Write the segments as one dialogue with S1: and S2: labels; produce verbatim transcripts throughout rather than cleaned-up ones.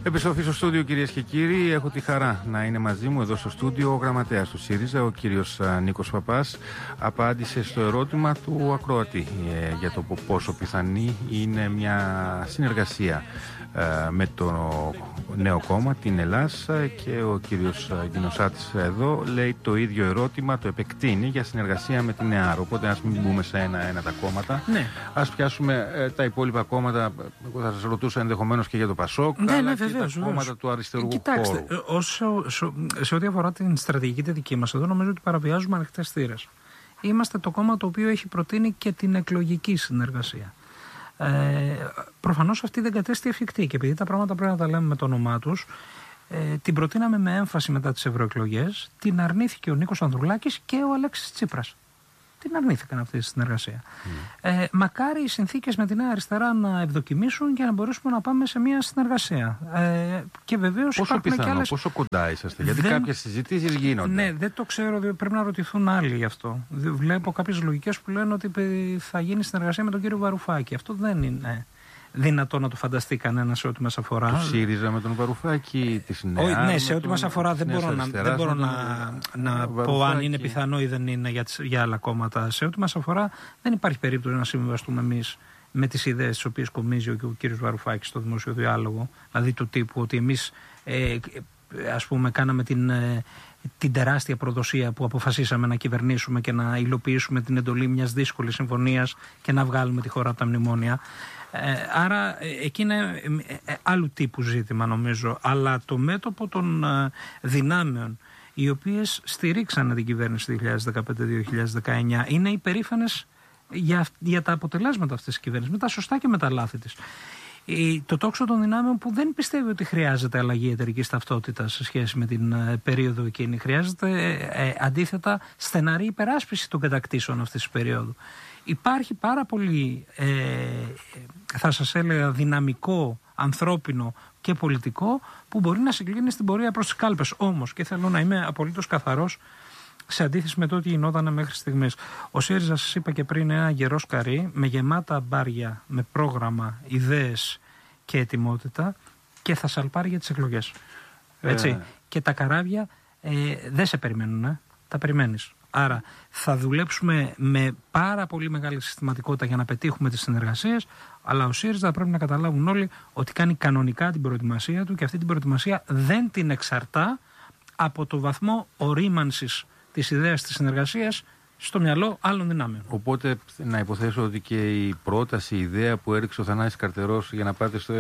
S1: Επιστροφή στο στούντιο, κυρίες και κύριοι. Έχω τη χαρά να είναι μαζί μου εδώ στο στούντιο ο γραμματέας του ΣΥΡΙΖΑ, ο κύριος Νίκος Παπάς. Απάντησε στο ερώτημα του ακροατή ε, για το πόσο πιθανή είναι μια συνεργασία ε, με το νέο κόμμα, την Ελλάς, και ο κύριος Γκινοσάτης εδώ λέει το ίδιο ερώτημα, το επεκτείνει για συνεργασία με την ΕΑΡ. Οπότε ας μην μπούμε σε ένα-ένα τα κόμματα. Ναι. Ας πιάσουμε ε, τα υπόλοιπα κόμματα. Εγώ θα σας ρωτούσα ενδεχομένως και για το ΠΑΣΟΚ, ναι, αλλά ναι, και βεβαίως, τα κόμματα βεβαίως. Του αριστερού
S2: Κοιτάξτε,
S1: χώρου.
S2: Όσο, όσο, σε ό,τι αφορά την στρατηγική τη δική μας, εδώ νομίζω ότι παραβιάζουμε ανοιχτές θύρες. Είμαστε το κόμμα το οποίο έχει προτείνει και την εκλογική συνεργασία. Ε, προφανώς αυτή δεν κατέστη εφικτή και επειδή τα πράγματα πρέπει να τα λέμε με το όνομά τους, ε, την προτείναμε με έμφαση μετά τις ευρωεκλογές, την αρνήθηκε ο Νίκος Ανδρουλάκης και ο Αλέξης Τσίπρας. Την αρνήθηκαν αυτή τη συνεργασία. Mm. Ε, μακάρι οι συνθήκες με τη Νέα Αριστερά να ευδοκιμήσουν και να μπορέσουμε να πάμε σε μια συνεργασία. Ε, και βεβαίως
S1: πόσο πιθανό,
S2: και άλλες...
S1: πόσο κοντά είσαστε, γιατί δεν... κάποιες συζητήσεις γίνονται.
S2: Ναι, δεν το ξέρω, πρέπει να ρωτηθούν άλλοι γι' αυτό. Βλέπω κάποιες λογικές που λένε ότι θα γίνει συνεργασία με τον κύριο Βαρουφάκη. Αυτό δεν είναι δυνατό να το φανταστεί κανένα σε ό,τι μας αφορά.
S1: Του ΣΥΡΙΖΑ με τον Βαρουφάκη, της Νέας.
S2: Ναι, σε ό,τι μας αφορά δεν μπορώ να, δεν μπορώ να, να πω αν είναι πιθανό ή δεν είναι για, για άλλα κόμματα. Σε ό,τι μας αφορά δεν υπάρχει περίπτωση να συμβιβαστούμε εμείς με τις ιδέες τις οποίες κομίζει ο, ο κύριος Βαρουφάκης στο δημόσιο διάλογο. Δηλαδή του τύπου ότι εμείς ε, ας πούμε κάναμε την... Ε, την τεράστια προδοσία που αποφασίσαμε να κυβερνήσουμε και να υλοποιήσουμε την εντολή μιας δύσκολης συμφωνίας και να βγάλουμε τη χώρα από τα μνημόνια. Ε, άρα εκεί είναι ε, άλλου τύπου ζήτημα νομίζω. Αλλά το μέτωπο των ε, δυνάμεων οι οποίες στηρίξανε την κυβέρνηση δύο χιλιάδες δεκαπέντε με δύο χιλιάδες δεκαεννιά είναι υπερήφανες για, για τα αποτελέσματα αυτής της κυβέρνησης, με τα σωστά και με τα λάθη της. Το τόξο των δυνάμεων που δεν πιστεύει ότι χρειάζεται αλλαγή εταιρικής ταυτότητας σε σχέση με την ε, περίοδο εκείνη. Χρειάζεται ε, ε, αντίθετα στεναρή υπεράσπιση των κατακτήσεων αυτής της περίοδου. Υπάρχει πάρα πολύ, ε, θα σας έλεγα, δυναμικό, ανθρώπινο και πολιτικό που μπορεί να συγκλίνει στην πορεία προς τις κάλπες. Όμως, και θέλω να είμαι απολύτως καθαρός, σε αντίθεση με το ότι γινόταν μέχρι στιγμής. Ο ΣΥΡΙΖΑ, σας είπα και πριν, είναι ένα γερό σκαρί με γεμάτα μπάρια, με πρόγραμμα, ιδέες και ετοιμότητα και θα σαλπάρει για τις εκλογές. Έτσι. Ε... Και τα καράβια ε, δεν σε περιμένουν, ε. τα περιμένεις. Άρα θα δουλέψουμε με πάρα πολύ μεγάλη συστηματικότητα για να πετύχουμε τις συνεργασίες, αλλά ο ΣΥΡΙΖΑ πρέπει να καταλάβουν όλοι ότι κάνει κανονικά την προετοιμασία του και αυτή την προετοιμασία δεν την εξαρτά από το βαθμό ορίμανσης της ιδέας της συνεργασίας στο μυαλό άλλων δυνάμεων.
S1: Οπότε να υποθέσω ότι και η πρόταση, η ιδέα που έριξε ο Θανάσης Καρτερός για να πάτε στο...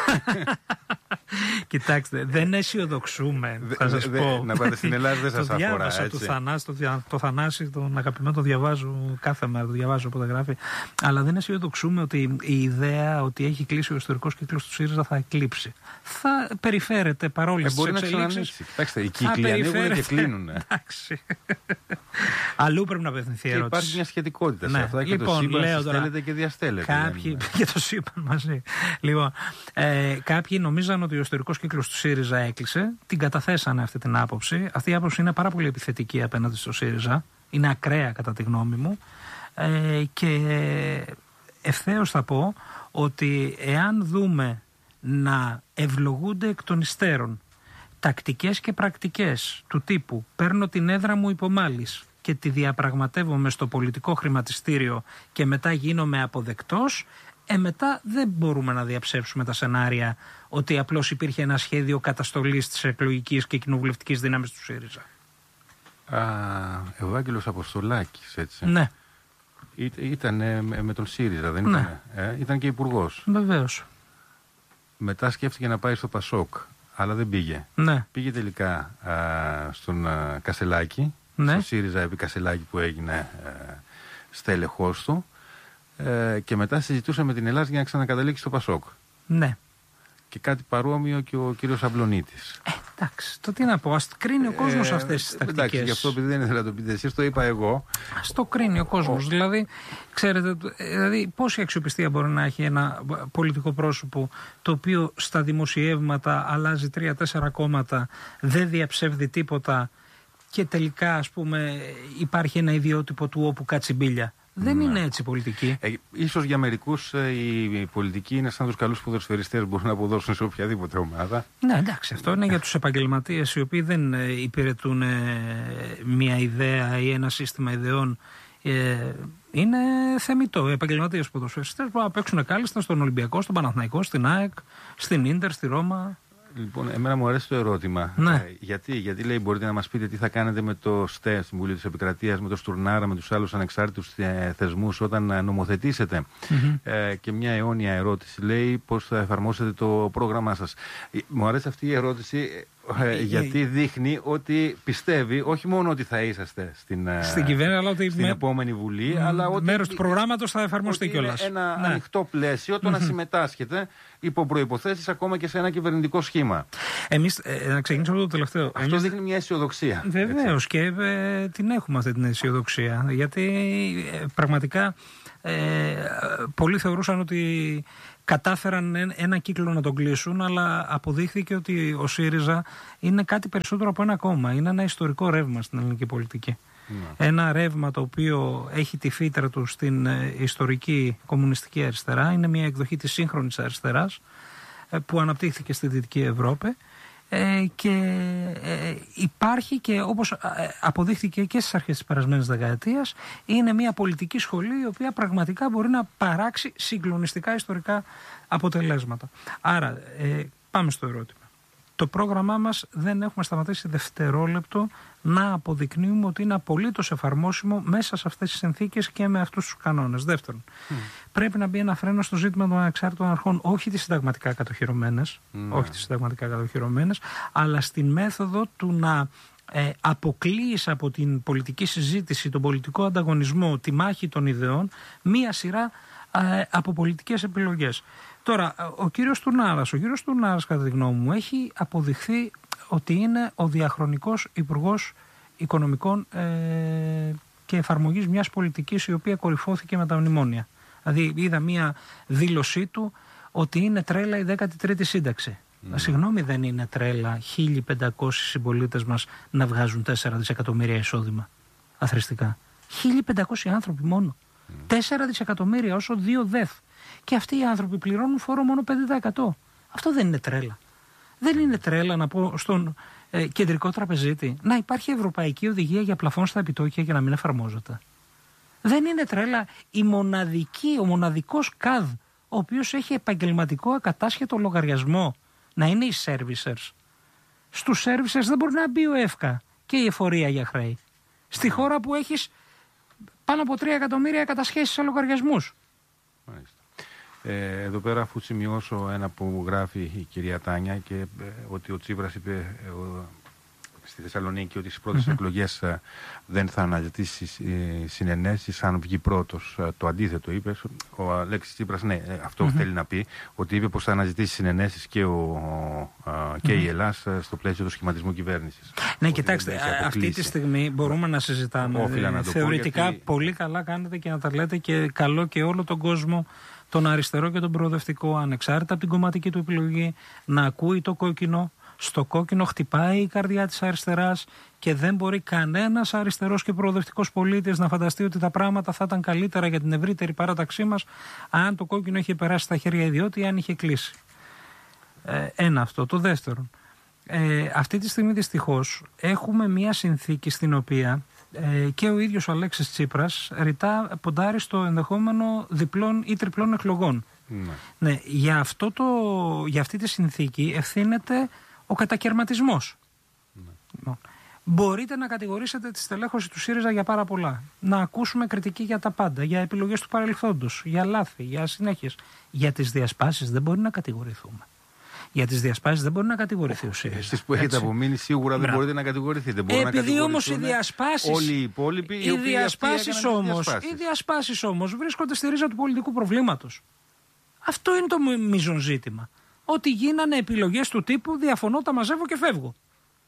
S2: Κοιτάξτε, δεν αισιοδοξούμε, θα σας
S1: δε,
S2: πω.
S1: Να πάτε στην Ελλάδα δεν σας αφορά, έτσι.
S2: Το Θανάση, το, το Θανάση, τον αγαπημένο, το διαβάζω κάθε μέρα, το διαβάζω όποτε γράφει. Αλλά δεν αισιοδοξούμε ότι η ιδέα ότι έχει κλείσει ο ιστορικός κύκλος του ΣΥΡΙΖΑ θα εκλείψει. Θα περιφέρεται παρόλες τις εξελίξεις.
S1: Κοιτάξτε, οι κύκλοι ανοίγουν και κλείνουν.
S2: Εντάξει. Αλλού πρέπει να απευθυνθεί η ερώτηση.
S1: Υπάρχει μια σχετικότητα
S2: ναι.
S1: σε αυτά και
S2: λοιπόν,
S1: το σύμπαν
S2: λέω
S1: συστέλλεται και διαστέλλεται.
S2: Κάποιοι, και το σύμπαν μαζί. Λοιπόν, ε, κάποιοι νομίζαν ότι ο ιστορικός κύκλος του ΣΥΡΙΖΑ έκλεισε, την καταθέσανε αυτή την άποψη. Αυτή η άποψη είναι πάρα πολύ επιθετική απέναντι στο ΣΥΡΙΖΑ. Είναι ακραία κατά τη γνώμη μου. Ε, και ευθέως θα πω ότι εάν δούμε να ευλογούνται εκ των υστέρων τακτικές και πρακτικές του τύπου παίρνω την έδρα μου υπομάλης και τη διαπραγματεύομαι στο πολιτικό χρηματιστήριο και μετά γίνομαι αποδεκτός, ε, μετά δεν μπορούμε να διαψεύσουμε τα σενάρια ότι απλώς υπήρχε ένα σχέδιο καταστολής της εκλογικής και κοινοβουλευτικής δύναμης του ΣΥΡΙΖΑ.
S1: Α, Ευάγγελος Αποστολάκης, έτσι.
S2: Ναι.
S1: Ή, ήταν με, με τον ΣΥΡΙΖΑ, δεν ήταν. Ναι. Ε, ήταν και υπουργός.
S2: Βεβαίως.
S1: Μετά σκέφτηκε να πάει στο ΠΑΣΟΚ, αλλά δεν πήγε.
S2: Ναι.
S1: Πήγε τελικά α, στον α, Κασελάκη, ναι. στο ΣΥΡΙΖΑ επί Κασελάκη που έγινε α, στέλεχος του, ε, και μετά συζητούσε με την Ελλάδα για να ξανακαταλήξει στο ΠΑΣΟΚ.
S2: Ναι.
S1: Και κάτι παρόμοιο και ο κύριος Αμπλονίτης.
S2: Ε, εντάξει, το τι να πω, ας κρίνει ο κόσμος ε, αυτές τις τακτικές.
S1: Εντάξει, γι' αυτό επειδή δεν ήθελα να το πείτε εσείς, το είπα εγώ.
S2: Ας το κρίνει ο κόσμος. Ο... Δηλαδή, ξέρετε, δηλαδή, πόση αξιοπιστία μπορεί να έχει ένα πολιτικό πρόσωπο το οποίο στα δημοσιεύματα αλλάζει τρία-τέσσερα κόμματα, δεν διαψεύδει τίποτα και τελικά, ας πούμε, υπάρχει ένα ιδιότυπο του όπου κάτσει μπίλια. Δεν
S1: ναι.
S2: είναι έτσι η πολιτική.
S1: Ε, ίσως για μερικούς ε, η πολιτική είναι σαν τους καλούς ποδοσφαιριστές, μπορούν να αποδώσουν σε οποιαδήποτε ομάδα.
S2: Ναι, εντάξει, αυτό είναι για τους επαγγελματίες οι οποίοι δεν υπηρετούν μια ιδέα ή ένα σύστημα ιδεών. Ε, είναι θεμιτό. Οι επαγγελματίες ποδοσφαιριστές μπορούν να παίξουν κάλλιστα στον Ολυμπιακό, στον Παναθηναϊκό, στην ΑΕΚ, στην Ίντερ, στη Ρώμα.
S1: Λοιπόν, εμένα μου αρέσει το ερώτημα.
S2: Ναι.
S1: Ε, γιατί, γιατί λέει, μπορείτε να μας πείτε τι θα κάνετε με το ΣΤΕ, Συμβούλιο της Επικρατείας, με το Στουρνάρα, με τους άλλους ανεξάρτητους ε, θεσμούς όταν ε, νομοθετήσετε. Mm-hmm. Ε, και μια αιώνια ερώτηση λέει πώς θα εφαρμόσετε το πρόγραμμά σας. Ε, μου αρέσει αυτή η ερώτηση ε, γιατί δείχνει ότι πιστεύει όχι μόνο ότι θα είσαστε στην,
S2: στην, κυβέρνηση, αλλά ότι
S1: στην με... επόμενη Βουλή, mm,
S2: αλλά
S1: ότι
S2: μέρος του προγράμματος θα εφαρμοστεί κιόλας.
S1: Είναι ένα
S2: ναι.
S1: ανοιχτό πλαίσιο το mm-hmm. να συμμετάσχετε υπό προϋποθέσεις ακόμα και σε ένα κυβερνητικό σχήμα.
S2: Εμείς, ε, να ξεκινήσω από το τελευταίο.
S1: Αυτό
S2: Εμείς...
S1: δείχνει μια αισιοδοξία.
S2: Βεβαίως και ε, την έχουμε αυτή την αισιοδοξία. Γιατί ε, πραγματικά ε, πολλοί θεωρούσαν ότι κατάφεραν ένα κύκλο να τον κλείσουν, αλλά αποδείχθηκε ότι ο ΣΥΡΙΖΑ είναι κάτι περισσότερο από ένα κόμμα. Είναι ένα ιστορικό ρεύμα στην ελληνική πολιτική. Ναι. Ένα ρεύμα το οποίο έχει τη φύτρα του στην ιστορική κομμουνιστική αριστερά. Είναι μια εκδοχή της σύγχρονης αριστεράς που αναπτύχθηκε στη Δυτική Ευρώπη ε, και ε, υπάρχει και όπως αποδείχθηκε και στις αρχές της περασμένης δεκαετίας, είναι μια πολιτική σχολή η οποία πραγματικά μπορεί να παράξει συγκλονιστικά ιστορικά αποτελέσματα. Άρα ε, πάμε στο ερώτημα. Το πρόγραμμά μας δεν έχουμε σταματήσει δευτερόλεπτο να αποδεικνύουμε ότι είναι απολύτως εφαρμόσιμο μέσα σε αυτές τις συνθήκες και με αυτούς τους κανόνες. Δεύτερον, mm. πρέπει να μπει ένα φρένο στο ζήτημα των ανεξάρτητων αρχών, όχι τις συνταγματικά κατοχυρωμένες, mm. όχι τις συνταγματικά κατοχυρωμένες, αλλά στην μέθοδο του να ε, αποκλείεις από την πολιτική συζήτηση, τον πολιτικό ανταγωνισμό, τη μάχη των ιδεών, μία σειρά ε, από πολιτικές επιλογές. Τώρα, ο κύριος Τουρνάρας, ο κύριος Τουρνάρας κατά τη γνώμη μου έχει αποδειχθεί ότι είναι ο διαχρονικός υπουργός οικονομικών ε, και εφαρμογής μιας πολιτικής η οποία κορυφώθηκε με τα μνημόνια. Δηλαδή είδα μια δήλωσή του ότι είναι τρέλα η δέκατη τρίτη σύνταξη. Mm. Συγγνώμη, δεν είναι τρέλα χίλιοι πεντακόσιοι συμπολίτες μας να βγάζουν τέσσερα δισεκατομμύρια εισόδημα αθρηστικά. χίλιοι πεντακόσιοι άνθρωποι μόνο. Mm. τέσσερα δισεκατομμύρια όσο δύο ΔΕΘ. Και αυτοί οι άνθρωποι πληρώνουν φόρο μόνο πέντε τοις εκατό. Αυτό δεν είναι τρέλα. Δεν είναι τρέλα να πω στον ε, κεντρικό τραπεζίτη να υπάρχει ευρωπαϊκή οδηγία για πλαφόν στα επιτόκια και να μην εφαρμόζεται. Δεν είναι τρέλα η μοναδική, ο μοναδικός ΚΑΔ, ο οποίος έχει επαγγελματικό ακατάσχετο λογαριασμό, να είναι οι servicers. Στους servicers δεν μπορεί να μπει ο ΕΦΚΑ και η εφορία για χρέη. Στη χώρα που έχεις πάνω από τρία εκατομμύρια κατασχέσεις σε λογαριασμούς.
S1: Μάλιστα. Ε, εδώ πέρα, αφού σημειώσω ένα που γράφει η κυρία Τάνια και ε, ότι ο Τσίπρας είπε ε, ο, στη Θεσσαλονίκη ότι στις πρώτες mm-hmm. εκλογές ε, δεν θα αναζητήσει ε, συνενέσεις αν βγει πρώτος. Ε, το αντίθετο είπε. Ο Αλέξης Τσίπρας, ναι, ε, αυτό mm-hmm. θέλει να πει, ότι είπε πως θα αναζητήσει συνενέσεις και, ο, ε, και mm-hmm. η Ελλάς ε, στο πλαίσιο του σχηματισμού κυβέρνησης.
S2: Ναι, κοιτάξτε, αυτή τη στιγμή μπορούμε να συζητάμε.
S1: Όφιλα να το
S2: θεωρητικά
S1: πω, γιατί...
S2: πολύ καλά κάνετε και να τα λέτε και καλό και όλο τον κόσμο, τον αριστερό και τον προοδευτικό, ανεξάρτητα από την κομματική του επιλογή, να ακούει το κόκκινο. Στο κόκκινο χτυπάει η καρδιά της αριστεράς και δεν μπορεί κανένας αριστερός και προοδευτικός πολίτης να φανταστεί ότι τα πράγματα θα ήταν καλύτερα για την ευρύτερη παράταξή μας αν το κόκκινο είχε περάσει στα χέρια ιδιώτη ή αν είχε κλείσει. Ε, ένα αυτό. Το δεύτερο. Ε, αυτή τη στιγμή δυστυχώς έχουμε μια συνθήκη στην οποία ε, και ο ίδιος ο Αλέξης Τσίπρας ρητά ποντάρει στο ενδεχόμενο διπλών ή τριπλών εκλογών. Ναι. Ναι, για, αυτό το, για αυτή τη συνθήκη ευθύνεται ο κατακαιρματισμός. Ναι. Μπορείτε να κατηγορήσετε τη στελέχωση του ΣΥΡΙΖΑ για πάρα πολλά. Να ακούσουμε κριτική για τα πάντα, για επιλογές του παρελθόντος, για λάθη, για συνέχειες. Για τις διασπάσεις δεν μπορεί να κατηγορηθούμε. Για τις διασπάσεις δεν μπορεί να κατηγορηθεί ο ΣΥΡΙΖΑ. Εσείς
S1: που έχετε απομείνει σίγουρα δεν Μπράβο. μπορείτε να κατηγορηθείτε.
S2: Επειδή όμως οι διασπάσεις,
S1: όλοι οι υπόλοιποι, οι,
S2: οι διασπάσεις όμως, οι διασπάσεις όμως βρίσκονται στη ρίζα του πολιτικού προβλήματος. Αυτό είναι το μείζον ζήτημα. Ότι γίνανε επιλογές του τύπου διαφωνώ, τα μαζεύω και φεύγω.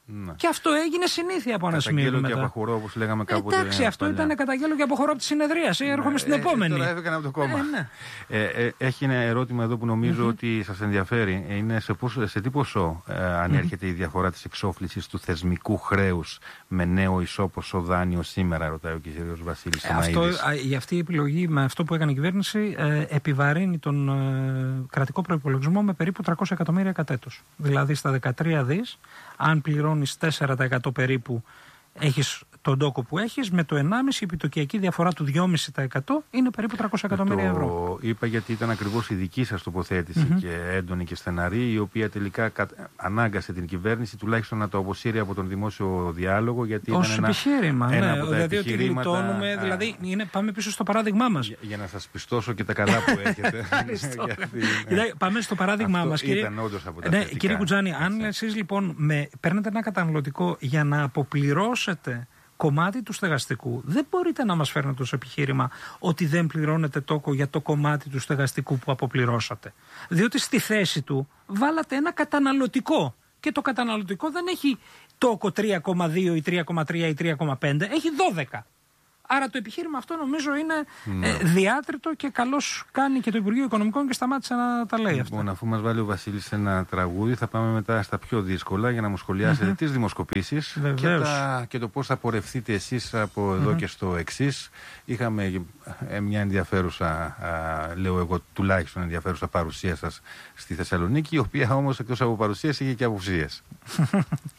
S1: Ναι.
S2: Και αυτό έγινε συνήθεια από ένα σημείο.
S1: Καταγγέλω και αποχωρώ, όπως λέγαμε κάποτε.
S2: Εντάξει, αυτό παλιά. Ήταν καταγγέλω και αποχωρώ από τη συνεδρίαση. Ναι, έρχομαι στην ε, επόμενη.
S1: Τώρα έφυγαν από το κόμμα.
S2: Ε, ναι.
S1: ε, ε, έχει ένα ερώτημα εδώ που νομίζω mm-hmm. ότι σας ενδιαφέρει. Είναι σε, πόσο, σε τι ποσό ε, ανέρχεται mm-hmm. η διαφορά της εξόφλησης του θεσμικού χρέους με νέο ισόποσο δάνειο σήμερα, ρωτάει ο κ. Βασίλης
S2: ε, αυτό, η αυτή η επιλογή με αυτό που έκανε η κυβέρνηση ε, επιβαρύνει τον ε, κρατικό προϋπολογισμό με περίπου τριακόσια εκατομμύρια κατ' έτος. Δηλαδή στα δεκατρία δις, αν πληρώνεις τέσσερα τοις εκατό περίπου, έχεις τον τόκο που έχεις, με το ενάμιση η επιτοκιακή διαφορά του δυόμιση τοις εκατό είναι περίπου τριακόσια εκατομμύρια ευρώ.
S1: Το είπα γιατί ήταν ακριβώς η δική σας τοποθέτηση mm-hmm. και έντονη και στεναρή, η οποία τελικά ανάγκασε την κυβέρνηση τουλάχιστον να το αποσύρει από τον δημόσιο διάλογο. Γιατί
S2: ως
S1: ήταν
S2: επιχείρημα.
S1: Ένα,
S2: ναι,
S1: ένα
S2: δηλαδή
S1: επιχειρήματα,
S2: ότι γλιτώνουμε, δηλαδή είναι, πάμε πίσω στο παράδειγμά μας.
S1: Για, για να σας πιστώσω και τα καλά που έχετε.
S2: γιατί, πάμε στο παράδειγμά μας.
S1: Ήταν όντως από τα
S2: ναι, κύριε Κουτζάνη, αν εσείς λοιπόν με, παίρνετε ένα καταναλωτικό για να αποπληρώσετε κομμάτι του στεγαστικού, δεν μπορείτε να μας φέρνετε ως επιχείρημα ότι δεν πληρώνετε τόκο για το κομμάτι του στεγαστικού που αποπληρώσατε. Διότι στη θέση του βάλατε ένα καταναλωτικό και το καταναλωτικό δεν έχει τόκο τρία κόμμα δύο ή τρία κόμμα τρία ή τρία κόμμα πέντε, έχει δώδεκα. Άρα το επιχείρημα αυτό νομίζω είναι ναι. ε, διάτριτο και καλώς κάνει και το Υπουργείο Οικονομικών και σταμάτησε να τα λέει αυτά.
S1: Λοιπόν, αφού μας βάλει ο Βασίλης ένα τραγούδι, θα πάμε μετά στα πιο δύσκολα για να μου σχολιάσετε mm-hmm. τις δημοσκοπήσεις και, τα, και το πώς θα πορευθείτε εσείς από εδώ mm-hmm. και στο εξής. Είχαμε ε, μια ενδιαφέρουσα, α, λέω εγώ τουλάχιστον ενδιαφέρουσα παρουσία σας στη Θεσσαλονίκη, η οποία όμως εκτός από παρουσίες είχε και απουσίες.